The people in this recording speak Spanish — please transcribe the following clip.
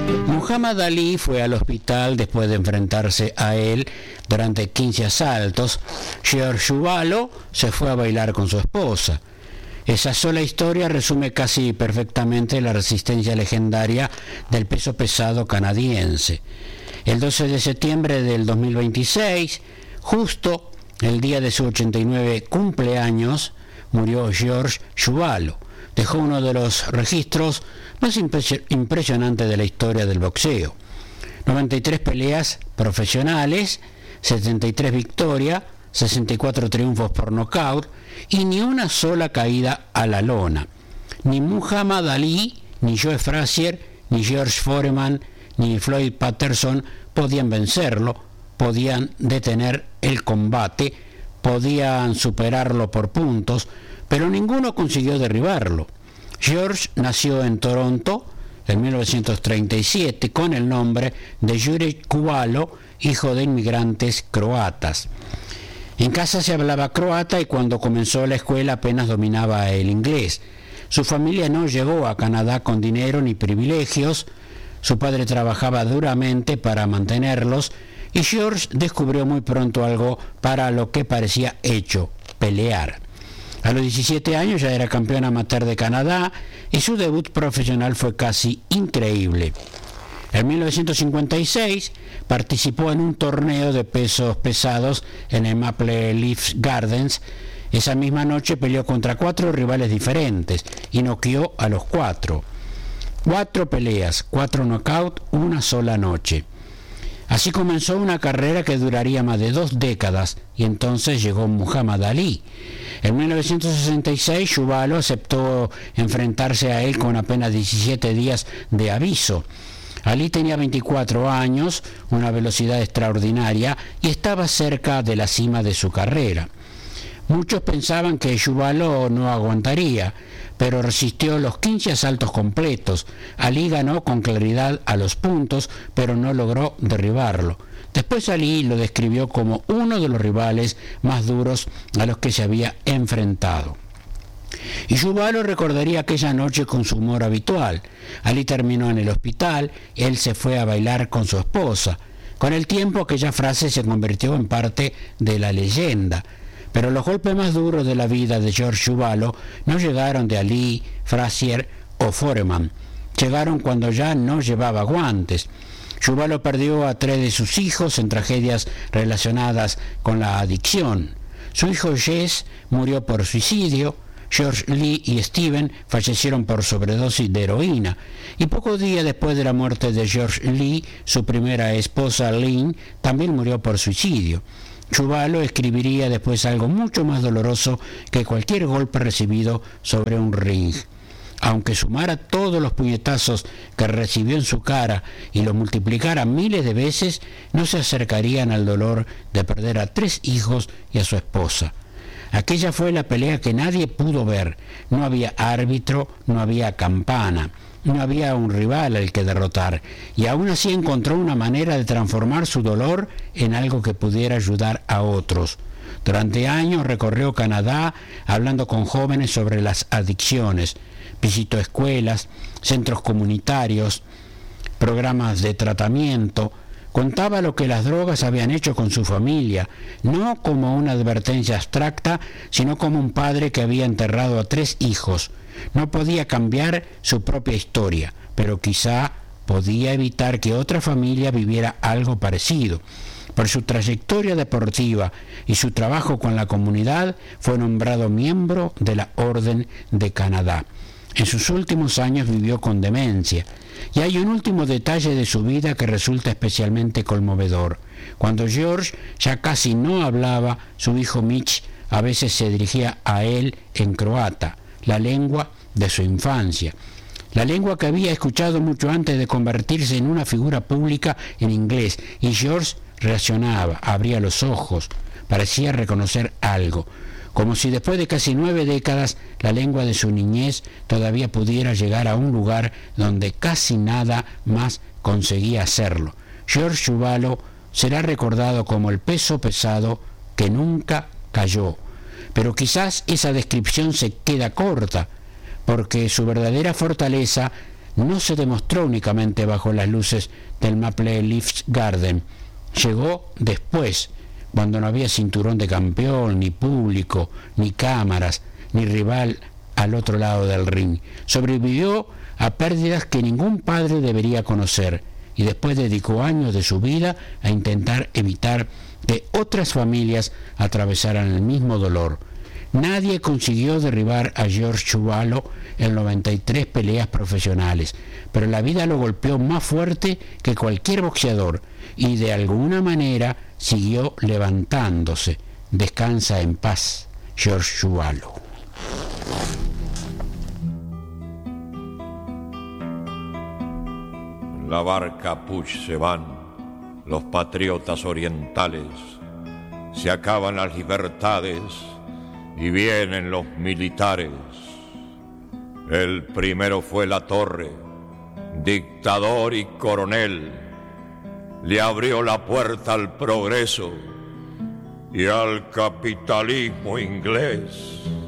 Muhammad Ali fue al hospital después de enfrentarse a él durante 15 asaltos. George Chuvalo se fue a bailar con su esposa. Esa sola historia resume casi perfectamente la resistencia legendaria del peso pesado canadiense. El 12 de septiembre del 2026, justo el día de su 89 cumpleaños, murió George Chuvalo. Dejó uno de los registros más impresionantes de la historia del boxeo. 93 peleas profesionales, 73 victorias, 64 triunfos por nocaut y ni una sola caída a la lona. Ni Muhammad Ali, ni Joe Frazier, ni George Foreman, ni Floyd Patterson podían vencerlo, podían detener el combate, podían superarlo por puntos, pero ninguno consiguió derribarlo. George nació en Toronto en 1937 con el nombre de Juraj Chuvalo, hijo de inmigrantes croatas. En casa se hablaba croata y cuando comenzó la escuela apenas dominaba el inglés. Su familia no llegó a Canadá con dinero ni privilegios. Su padre trabajaba duramente para mantenerlos y George descubrió muy pronto algo para lo que parecía hecho: pelear. A los 17 años ya era campeón amateur de Canadá y su debut profesional fue casi increíble. En 1956 participó en un torneo de pesos pesados en el Maple Leaf Gardens. Esa misma noche peleó contra 4 rivales diferentes y noqueó a los 4. 4 peleas, 4 knockouts, una sola noche. Así comenzó una carrera que duraría más de 2 décadas y entonces llegó Muhammad Ali. En 1966 Chuvalo aceptó enfrentarse a él con apenas 17 días de aviso. Ali tenía 24 años, una velocidad extraordinaria y estaba cerca de la cima de su carrera. Muchos pensaban que Chuvalo no aguantaría, pero resistió los 15 asaltos completos. Ali ganó con claridad a los puntos, pero no logró derribarlo. Después Ali lo describió como uno de los rivales más duros a los que se había enfrentado. Y Chuvalo recordaría aquella noche con su humor habitual. Ali terminó en el hospital, él se fue a bailar con su esposa. Con el tiempo aquella frase se convirtió en parte de la leyenda. Pero los golpes más duros de la vida de George Chuvalo no llegaron de Ali, Frazier o Foreman. Llegaron cuando ya no llevaba guantes. Chuvalo perdió a 3 de sus hijos en tragedias relacionadas con la adicción. Su hijo Jess murió por suicidio. George Lee y Steven fallecieron por sobredosis de heroína. Y pocos días después de la muerte de George Lee, su primera esposa Lynn también murió por suicidio. Chuvalo escribiría después algo mucho más doloroso que cualquier golpe recibido sobre un ring. Aunque sumara todos los puñetazos que recibió en su cara y los multiplicara miles de veces, no se acercarían al dolor de perder a 3 hijos y a su esposa. Aquella fue la pelea que nadie pudo ver. No había árbitro, no había campana, no había un rival al que derrotar, y aún así encontró una manera de transformar su dolor en algo que pudiera ayudar a otros. Durante años recorrió Canadá hablando con jóvenes sobre las adicciones. Visitó escuelas, centros comunitarios, programas de tratamiento. Contaba lo que las drogas habían hecho con su familia, no como una advertencia abstracta, sino como un padre que había enterrado a 3 hijos. No podía cambiar su propia historia, pero quizá podía evitar que otra familia viviera algo parecido. Por su trayectoria deportiva y su trabajo con la comunidad, fue nombrado miembro de la Orden de Canadá. En sus últimos años vivió con demencia. Y hay un último detalle de su vida que resulta especialmente conmovedor. Cuando George ya casi no hablaba, su hijo Mitch a veces se dirigía a él en croata, la lengua de su infancia. La lengua que había escuchado mucho antes de convertirse en una figura pública en inglés. Y George reaccionaba, abría los ojos, parecía reconocer algo. Como si después de casi 9 décadas la lengua de su niñez todavía pudiera llegar a un lugar donde casi nada más conseguía hacerlo. George Chuvalo será recordado como el peso pesado que nunca cayó. Pero quizás esa descripción se queda corta, porque su verdadera fortaleza no se demostró únicamente bajo las luces del Maple Leaf Garden. Llegó después, cuando no había cinturón de campeón, ni público, ni cámaras, ni rival al otro lado del ring. Sobrevivió a pérdidas que ningún padre debería conocer y después dedicó años de su vida a intentar evitar que otras familias atravesaran el mismo dolor. Nadie consiguió derribar a George Chuvalo en 93 peleas profesionales, pero la vida lo golpeó más fuerte que cualquier boxeador y de alguna manera siguió levantándose. Descansa en paz, George Chuvalo. La barca Puch se van, los patriotas orientales, se acaban las libertades y vienen los militares. El primero fue La Torre, dictador y coronel, le abrió la puerta al progreso y al capitalismo inglés.